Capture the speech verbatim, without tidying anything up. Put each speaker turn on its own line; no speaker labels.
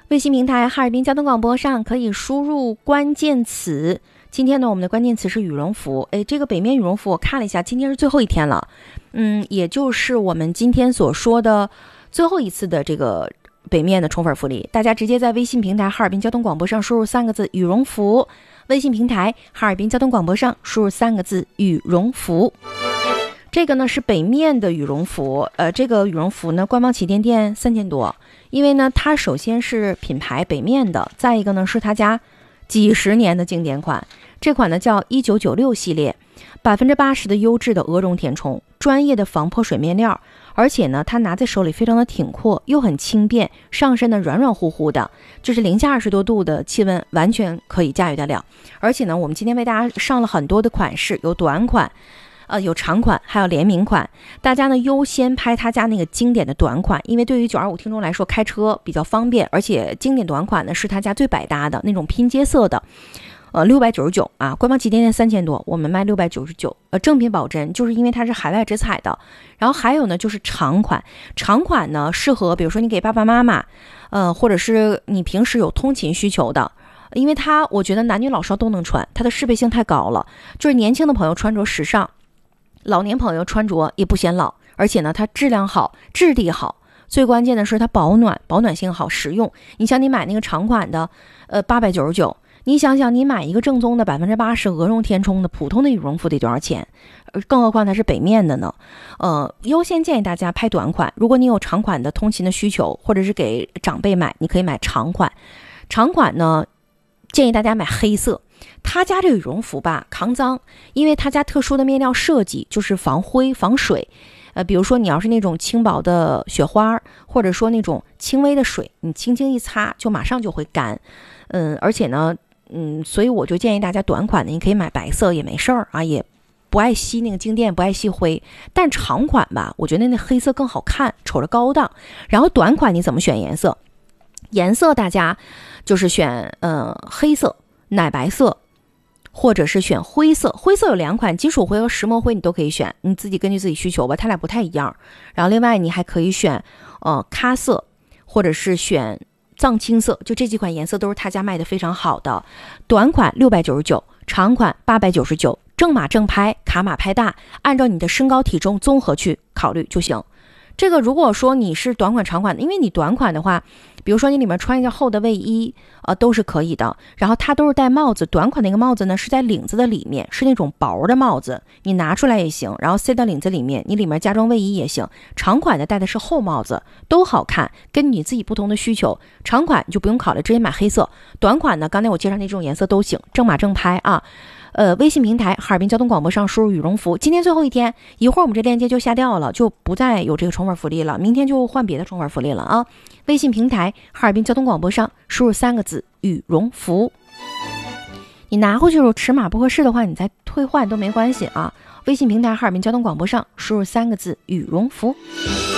微信平台哈尔滨交通广播上可以输入关键词。今天呢，我们的关键词是羽绒服。哎，这个北面羽绒服我看了一下，今天是最后一天了，嗯，也就是我们今天所说的最后一次的这个北面的宠粉福利。大家直接在微信平台哈尔滨交通广播上输入三个字羽绒服，微信平台哈尔滨交通广播上输入三个字羽绒服。这个呢是北面的羽绒服，呃，这个羽绒服呢官方旗舰店三千多，因为呢它首先是品牌北面的，再一个呢是他家几十年的经典款，这款呢叫一九九六系列，百分之八十的优质的鹅绒填充，专业的防泼水面料，而且呢它拿在手里非常的挺阔，又很轻便，上身呢软软乎乎的，就是零下二十多度的气温完全可以驾驭得了。而且呢我们今天为大家上了很多的款式，有短款。呃，有长款，还有联名款，大家呢优先拍他家那个经典的短款，因为对于九二五听众来说开车比较方便，而且经典短款呢是他家最百搭的那种拼接色的，呃，六百九十九啊，官方旗舰店三千多，我们卖六百九十九，呃，正品保真，就是因为它是海外直采的。然后还有呢就是长款，长款呢适合比如说你给爸爸妈妈，呃，或者是你平时有通勤需求的。因为它我觉得男女老少都能穿，它的适配性太高了，就是年轻的朋友穿着时尚，老年朋友穿着也不显老，而且呢它质量好，质地好，最关键的是它保暖，保暖性好，实用。你像你买那个长款的呃八百九十九，你想想你买一个正宗的百分之八十鹅绒填充的普通的羽绒服得多少钱？更何况它是北面的呢。呃优先建议大家拍短款，如果你有长款的通勤的需求，或者是给长辈买，你可以买长款。长款呢建议大家买黑色。他家这个羽绒服吧抗脏，因为他家特殊的面料设计就是防灰防水，呃，比如说你要是那种轻薄的雪花，或者说那种轻微的水，你轻轻一擦就马上就会干，嗯，而且呢，嗯，所以我就建议大家短款的你可以买白色也没事儿啊，也不爱吸那个静电，不爱吸灰。但长款吧，我觉得那黑色更好看，瞅着高档。然后短款你怎么选颜色？颜色大家就是选呃黑色、奶白色。或者是选灰色，灰色有两款，金属灰和石墨灰你都可以选，你自己根据自己需求吧，它俩不太一样。然后另外你还可以选呃咖色，或者是选藏青色，就这几款颜色都是他家卖的非常好的。短款六百九十九，长款八百九十九，正码正拍，卡码拍大，按照你的身高体重综合去考虑就行。这个如果说你是短款长款的，因为你短款的话，比如说你里面穿一件厚的卫衣，呃，都是可以的。然后它都是戴帽子，短款那个帽子呢是在领子的里面，是那种薄的帽子，你拿出来也行，然后塞到领子里面，你里面加装卫衣也行。长款的戴的是厚帽子，都好看，根据你自己不同的需求。长款你就不用考虑，直接买黑色。短款呢，刚才我介绍那种颜色都行，正码正拍啊。呃，微信平台哈尔滨交通广播上输入羽绒服，今天最后一天，一会儿我们这链接就下掉了，就不再有这个宠粉福利了，明天就换别的宠粉福利了啊！微信平台哈尔滨交通广播上输入三个字羽绒服，你拿回去时候尺码不合适的话，你再退换都没关系啊！微信平台哈尔滨交通广播上输入三个字羽绒服。